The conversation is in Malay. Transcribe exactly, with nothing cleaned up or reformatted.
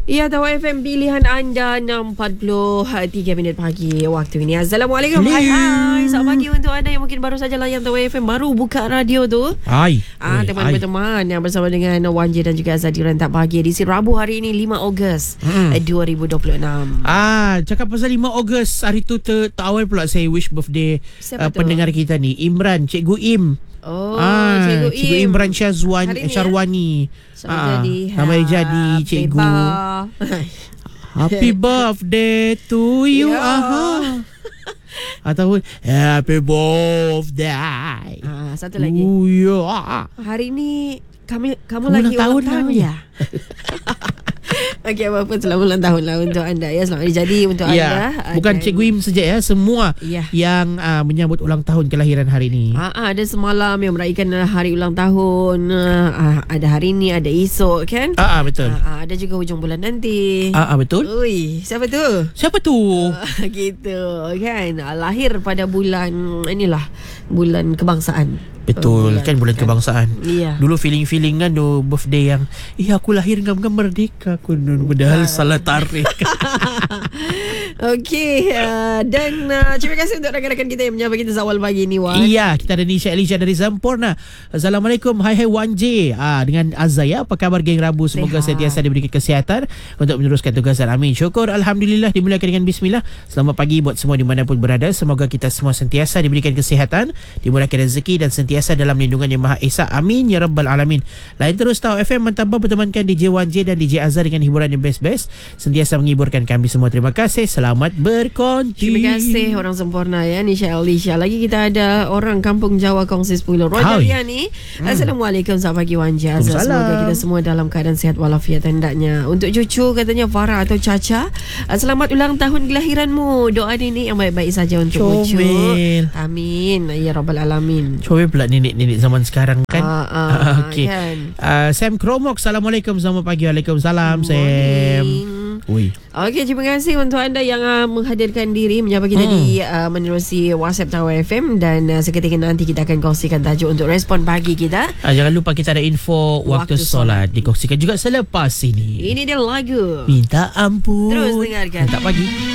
Ya, Tawar F M pilihan anda enam empat puluh tiga minit pagi waktu ini. Assalamualaikum. Hai hai. Selamat pagi untuk anda yang mungkin baru saja layan Tawar F M, baru buka radio tu. Hai. Ah, teman-teman yang bersama dengan Wan J dan juga Azadi Rentak Pagi edisi Rabu hari ini lima Ogos hmm. dua ribu dua puluh enam. Ah, cakap pasal lima Ogos, hari tu ter, terawal pula saya wish birthday uh, pendengar kita ni, Imran, Cikgu Im. Oh, ah, Cikgu Im. Cikgu Imran Syazwan Hari ni, Syarwani. Selamat ah, jadi. Selamat jadi Cikgu. Happy birthday to you. Yeah. Aha. Ataupun happy birthday. Ah, satu lagi. To you. Hari ni kami kamu, kamu lagi tahun ulang tahun ya. Okey, apa-apa selamat ulang tahun lah untuk anda ya. Selamat hari jadi untuk ya, anda. Bukan dan Cikgu Im saja ya, semua ya. yang uh, menyambut ulang tahun kelahiran hari ini. Ah, ah, ada semalam yang meraihkan hari ulang tahun. Ah, ada hari ni, ada esok kan? Ah, ah betul. Ah, ah, ada juga hujung bulan nanti. Ah, ah betul. Ui, siapa tu? Siapa tu? Ah, gitu kan. Ah, lahir pada bulan inilah, bulan kebangsaan. Betul, oh, kan bulan kan. kebangsaan. Iya. Dulu feeling-feeling kan tu birthday yang eh aku lahir dengan merdeka aku padahal salah tarikh. Okey, uh, dan uh, terima kasih untuk rakan-rakan kita yang menyapa kita awal pagi ni, Wan. Iya, kita ada Nisha Elisha dari Sampurna. Assalamualaikum, hai hai Wan J. Ah, dengan Azaya, apa khabar geng Rabu? Semoga Sehat. sentiasa diberikan kesihatan untuk meneruskan tugasan. Amin. Syukur, alhamdulillah. Dimulakan dengan bismillah. Selamat pagi buat semua dimanapun berada. Semoga kita semua sentiasa diberikan kesihatan, dimurahkan rezeki dan sentiasa dalam lindungan Yang Maha Esa. Amin ya rabbal alamin. Lain terus tahu F M mentambah bertemankan D J Wan J dan D J Azhar dengan hiburan yang best-best, sentiasa menghiburkan kami semua. Terima kasih. Selamat berkonti. Terima kasih orang sempurna ya, Nisha Elisha. Lagi kita ada orang Kampung Jawa kongsi sepuluh, Roger Yani. Hmm. Assalamualaikum, selamat pagi Wan J Azhar. Semoga kita semua dalam keadaan sihat walafiat hendaknya. Untuk cucu katanya Farah atau Caca, selamat ulang tahun kelahiranmu. Doa nenek yang baik-baik saja untuk cucu. Amin ya rabbal alamin. Comel pula nenek-nenek zaman sekarang kan. Ah, ah, Okey. Kan? Uh, Sam Kromok, Assalamualaikum, selamat pagi. Waalaikumsalam Sam. Ui. Okey, terima kasih untuk anda yang uh, menghadirkan diri menyapa kita hmm. di uh, menerusi WhatsApp Tawar F M, dan uh, seketika nanti kita akan kongsikan tajuk untuk respon pagi kita. Uh, jangan lupa kita ada info waktu, waktu solat dikongsikan juga selepas ini. Ini dia lagu Minta Ampun. Terus dengarkan Minta Pagi.